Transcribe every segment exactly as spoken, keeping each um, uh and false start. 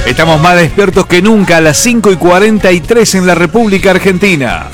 Estamos más despiertos que nunca a las cinco y cuarenta y tres en la República Argentina.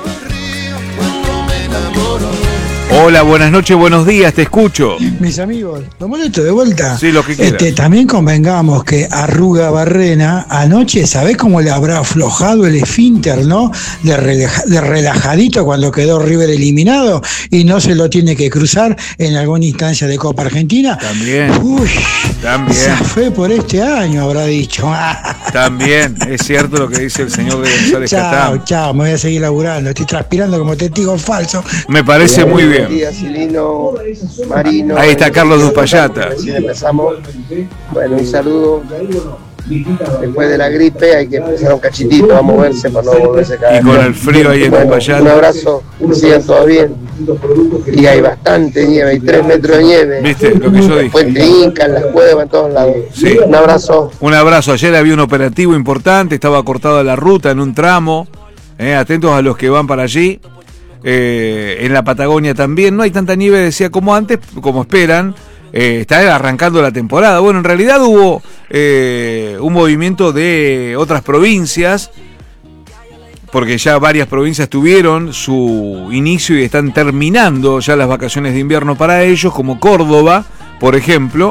Hola, buenas noches, buenos días, te escucho. Mis amigos, ¿lo molesto de vuelta? Sí, lo que quieras. Este, también convengamos que Arruga Barrena anoche, ¿sabés cómo le habrá aflojado el esfínter, no? De, relaja, de relajadito cuando quedó River eliminado y no se lo tiene que cruzar en alguna instancia de Copa Argentina. También. Uy, también. Se fue por este año, habrá dicho. También, es cierto lo que dice el señor de González Chao, Catán. chao, me voy a seguir laburando, estoy transpirando como testigo falso. Me parece muy bien. Buenos días, Silino, Marino. Ahí está Carlos Dupayata. Recién empezamos. Bueno, un saludo. Después de la gripe hay que empezar un cachitito a moverse para no volverse a caer. Y con el frío ahí en bueno, Dupayata. Un abrazo, sigan todo bien. Y hay bastante nieve, hay tres metros de nieve. ¿Viste lo que yo dije? Puente Inca, en las cuevas, en todos lados. Sí. Un abrazo. Un abrazo. Ayer había un operativo importante, estaba cortada la ruta en un tramo. Eh, atentos a los que van para allí. Eh, en la Patagonia también no hay tanta nieve, decía, como antes, como esperan. Eh, está arrancando la temporada. Bueno, en realidad hubo eh, un movimiento de otras provincias, porque ya varias provincias tuvieron su inicio y están terminando ya las vacaciones de invierno para ellos, como Córdoba, por ejemplo.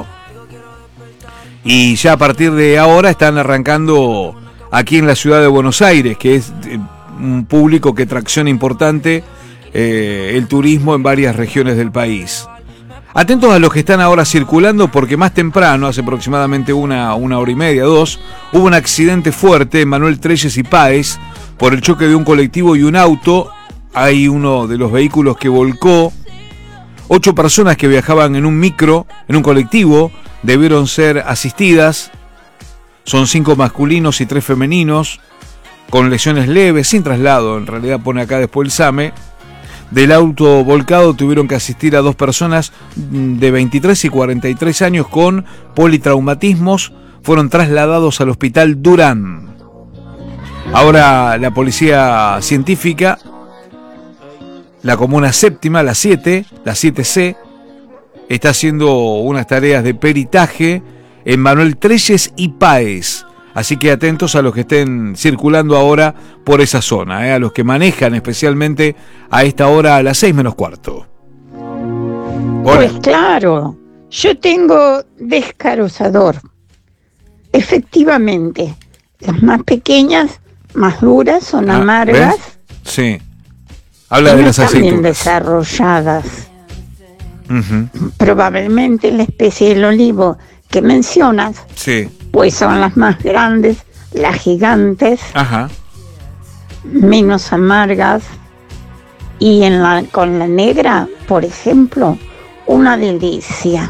Y ya a partir de ahora están arrancando aquí en la ciudad de Buenos Aires, que es un público que tracciona importante eh, el turismo en varias regiones del país. Atentos a los que están ahora circulando, porque más temprano, hace aproximadamente una, una hora y media, dos, hubo un accidente fuerte en Manuel Trelles y Páez por el choque de un colectivo y un auto. Hay uno de los vehículos que volcó. Ocho personas que viajaban en un micro, en un colectivo, debieron ser asistidas. Son cinco masculinos y tres femeninos, con lesiones leves, sin traslado, en realidad pone acá después el SAME. Del auto volcado tuvieron que asistir a dos personas de veintitrés y cuarenta y tres años con politraumatismos, fueron trasladados al hospital Durán. Ahora la policía científica, la comuna séptima, la siete, la siete C, está haciendo unas tareas de peritaje en Manuel Trelles y Páez. Así que atentos a los que estén circulando ahora por esa zona, ¿eh? A los que manejan especialmente a esta hora a las seis menos cuarto. Hola. Pues claro, yo tengo descarozador. Efectivamente, las más pequeñas, más duras, son Ah, amargas. ¿ves? Sí. Habla de las Están bien aceitunas. desarrolladas. Uh-huh. Probablemente la especie del olivo que mencionas, Sí. pues son las más grandes, las gigantes, Ajá. menos amargas. Y en la, con la negra, por ejemplo, una delicia.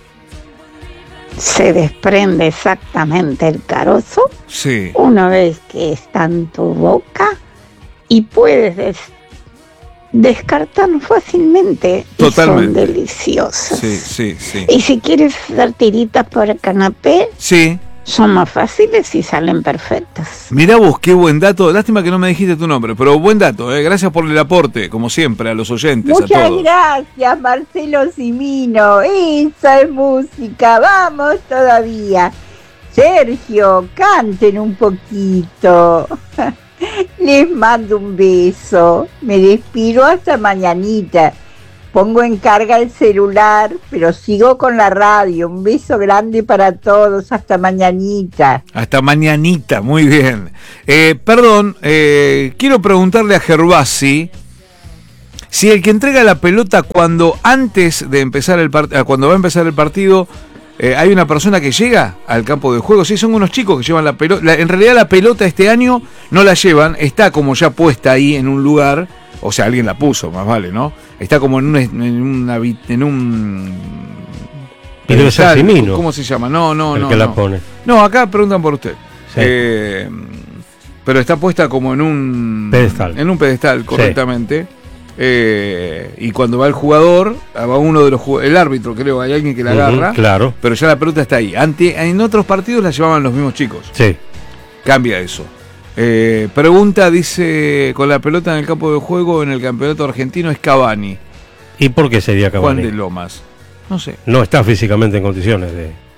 Se desprende exactamente el carozo Sí. una vez que está en tu boca y puedes des- descartar fácilmente. Totalmente. Y son deliciosas. Sí, sí, sí. Y si quieres hacer tiritas para canapé, Sí. son más fáciles y salen perfectas. Mirá vos, qué buen dato. Lástima que no me dijiste tu nombre, pero buen dato, ¿eh? Gracias por el aporte, como siempre, a los oyentes, a Muchas todos. gracias, Marcelo Cimino. Esa es música. Vamos todavía. Sergio, canten un poquito. Les mando un beso. Me despido hasta mañanita. Pongo en carga el celular, pero sigo con la radio. Un beso grande para todos. Hasta mañanita. Hasta mañanita, muy bien. Eh, perdón, eh, quiero preguntarle a Gervasi si el que entrega la pelota cuando antes de empezar el part- cuando va a empezar el partido, eh, hay una persona que llega al campo de juego. Sí, son unos chicos que llevan la pelota. En realidad la pelota este año no la llevan, está como ya puesta ahí en un lugar. O sea, alguien la puso, más vale, ¿no? Está como en un... En, una, en un Y debe ser Cimino. ¿Cómo se llama? No, no, el no. que no. la pone. No, acá preguntan por usted. Sí. Eh, pero está puesta como en un... Pedestal. En un pedestal, correctamente. Sí. Eh, y cuando va el jugador, va uno de los jugadores, el árbitro, creo, hay alguien que la agarra. Uh-huh, claro. Pero ya la pelota está ahí. Ante, en otros partidos la llevaban los mismos chicos. Sí. Cambia eso. Eh, pregunta, dice, con la pelota en el campo de juego en el campeonato argentino es Cavani. ¿Y por qué sería Cavani? Juan de Lomas. No sé. No está físicamente en condiciones de...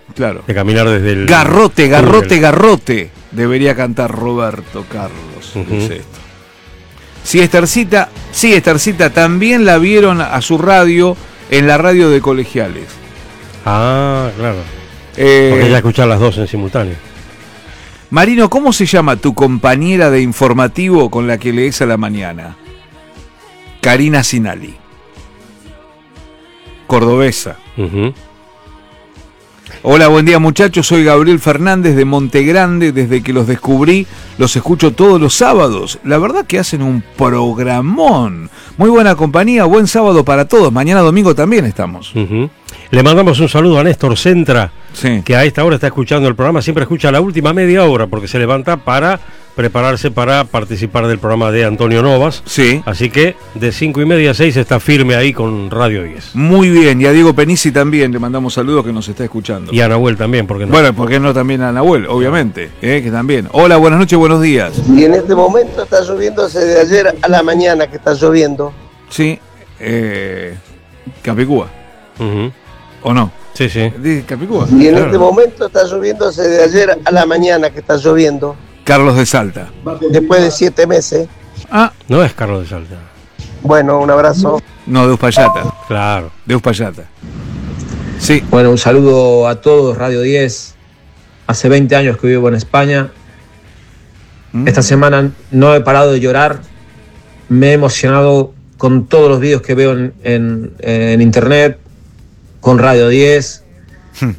Claro. De caminar desde el... Garrote, garrote, túnel. garrote. Debería cantar Roberto Carlos. Uh-huh. Dice esto. Sí, Estercita, sí, Estercita, también la vieron a su radio en la radio de Colegiales. Ah, claro. Eh, Porque ella escucha las dos en simultáneo. Marino, ¿cómo se llama tu compañera de informativo con la que lees a la mañana? Karina Sinali. Cordobesa. Uh-huh. Hola, buen día muchachos, soy Gabriel Fernández de Montegrande, desde que los descubrí, los escucho todos los sábados, la verdad que hacen un programón, muy buena compañía, buen sábado para todos, mañana domingo también estamos. Uh-huh. Le mandamos un saludo a Néstor Centra, sí. que a esta hora está escuchando el programa, siempre escucha la última media hora, porque se levanta para prepararse para participar del programa de Antonio Novas. Sí. Así que de cinco y media a seis está firme ahí con Radio diez. Muy bien, y a Diego Penisi también le mandamos saludos que nos está escuchando. Y a Nahuel también, porque no. Bueno, ¿por qué no también a Nahuel? Obviamente, eh, que también. Hola, buenas noches, buenos días. Y en este momento está lloviendo desde ayer a la mañana que está lloviendo. Sí, eh, Capicúa, Uh-huh. ¿o no? Sí, sí. ¿Dice Capicúa? Y en Claro. este momento está lloviendo desde ayer a la mañana que está lloviendo. Carlos de Salta. Después de siete meses. Ah, No es Carlos de Salta. Bueno, un abrazo. no, de Uspallata, Claro. de Uspallata. Sí, Bueno, un saludo a todos, Radio diez. Hace veinte años que vivo en España. Mm. Esta semana no he parado de llorar. Me he emocionado con todos los vídeos que veo en, en, en internet, con Radio diez. Hmm.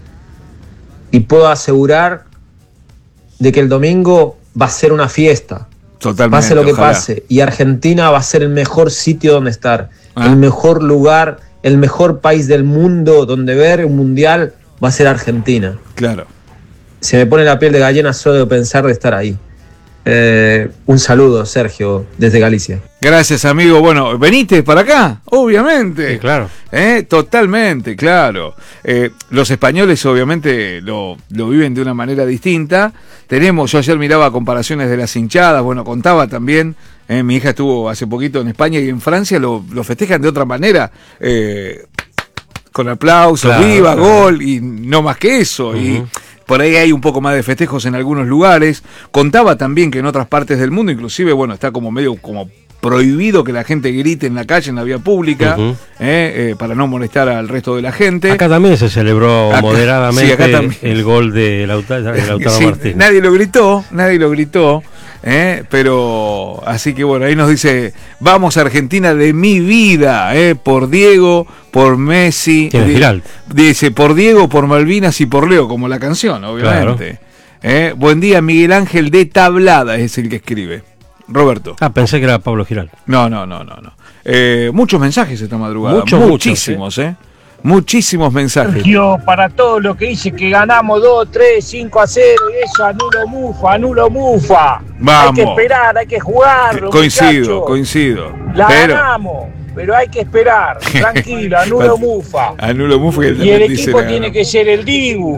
Y puedo asegurar de que el domingo va a ser una fiesta. totalmente. Pase lo que ojalá. pase. Y Argentina va a ser el mejor sitio donde estar. Ah. El mejor lugar, el mejor país del mundo donde ver un mundial va a ser Argentina. Claro. Se me pone la piel de gallina solo de pensar de estar ahí. Eh, un saludo, Sergio, desde Galicia. Gracias, amigo. Bueno, veniste para acá, obviamente. Sí, claro. Eh, totalmente, claro. Eh, los españoles obviamente lo, lo viven de una manera distinta. Tenemos, yo ayer miraba comparaciones de las hinchadas, bueno, contaba también, eh, mi hija estuvo hace poquito en España y en Francia lo, lo festejan de otra manera, eh, con aplausos, Claro, viva, claro. gol, y no más que eso. Uh-huh. Y por ahí hay un poco más de festejos en algunos lugares. Contaba también que en otras partes del mundo, inclusive, bueno, está como medio como prohibido que la gente grite en la calle, en la vía pública, Uh-huh. eh, eh, para no molestar al resto de la gente. Acá también se celebró Acá- moderadamente sí, acá también. el gol de Lautaro, de Lautaro Sí, Martínez. nadie lo gritó, nadie lo gritó, eh, pero así que bueno, ahí nos dice, vamos Argentina de mi vida, eh, por Diego, por Messi, ¿Quién es Di- Giralt? dice por Diego, por Malvinas y por Leo, como la canción, obviamente. Eh, buen día, Miguel Ángel de Tablada es el que escribe. Roberto. Ah, pensé que era Pablo Giral. No, no, no, no, no. Eh, muchos mensajes esta madrugada, Muchos, muchísimos, eh. Muchísimos mensajes. Sergio, para todo lo que dice que ganamos dos, tres, cinco a cero y eso, anulo mufa, anulo mufa. Vamos. Hay que esperar, hay que jugarlo. Coincido, muchachos. coincido. La Pero ganamos, pero hay que esperar. Tranquilo, anulo mufa. anulo Mufa. Y el equipo tiene que ser el Dibu,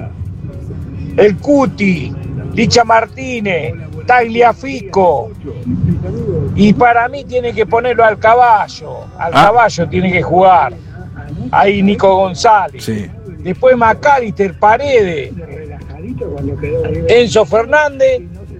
el Cuti, Licha Martínez, Tagliafico. Y para mí tiene que ponerlo al caballo. Al Ah. caballo tiene que jugar. Ahí Nico González. Sí. Después Macalister, Paredes, Enzo Fernández,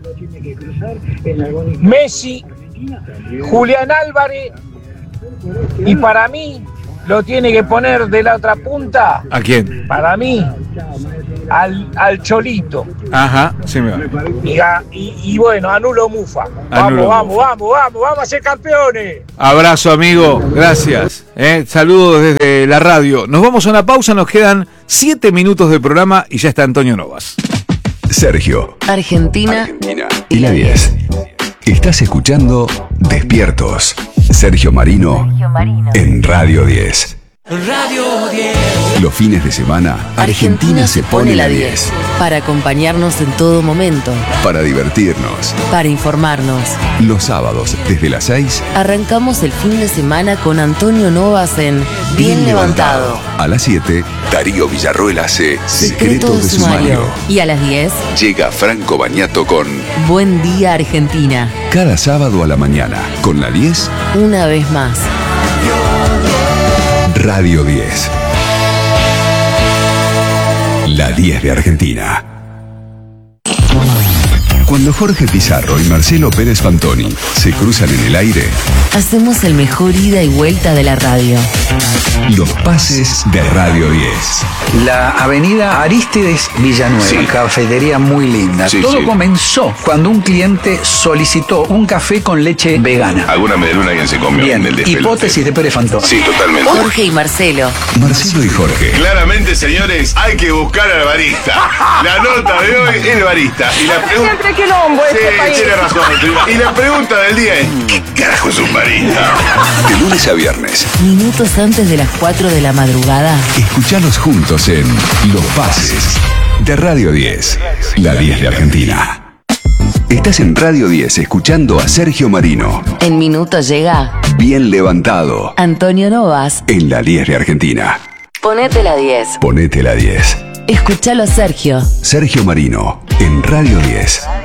Messi, Julián Álvarez. Y para mí lo tiene que poner de la otra punta, ¿A quién? para mí, al, al Cholito. Ajá, sí me va. Y, a- y- y bueno, anulo Mufa. Vamos, Anulo vamos, Mufa. vamos, vamos, vamos a ser campeones. Abrazo, amigo. Gracias. Eh, saludos desde la radio. Nos vamos a una pausa. Nos quedan siete minutos de programa y ya está Antonio Novas. Sergio, Argentina, Argentina y la diez. Estás escuchando Despiertos. Sergio Marino en Radio diez. Radio diez. Los fines de semana, Argentina se pone la diez. Para acompañarnos en todo momento, Para divertirnos. para informarnos. Los sábados, desde las seis, Arrancamos el fin de semana con Antonio Novas en Bien Levantado. A las siete, Darío Villarroel hace Secretos de Sumario. Y a las diez, Llega Franco Bañato con Buen Día Argentina. Cada sábado a la mañana, con la diez, Una vez más. Radio diez. la diez de Argentina. Cuando Jorge Pizarro y Marcelo Pérez Fantoni se cruzan en el aire, hacemos el mejor ida y vuelta de la radio. Los pases de Radio diez. La avenida Arístides Villanueva, sí. Cafetería muy linda. Sí, Todo sí. comenzó cuando un cliente solicitó un café con leche vegana. Alguna medialuna alguien se comió. Bien, en el hipótesis de Pérez Fantoni. Sí, totalmente. Jorge y Marcelo. Marcelo y Jorge. Claramente, señores, hay que buscar al barista. La nota de hoy es el barista. Y la pregunta... Siempre quilombo este sí, país. Tiene razón. Y la pregunta del día es, ¿qué carajo es un barista? De lunes a viernes. Minutos antes de las cuatro de la madrugada. Escuchalos juntos en Los Pases de Radio diez, la diez de Argentina. Estás en Radio diez escuchando a Sergio Marino. En minutos llega Bien Levantado. Antonio Novas En la diez de Argentina. Ponete la diez. Ponete la diez. Escuchalo, Sergio. Sergio Marino en Radio diez.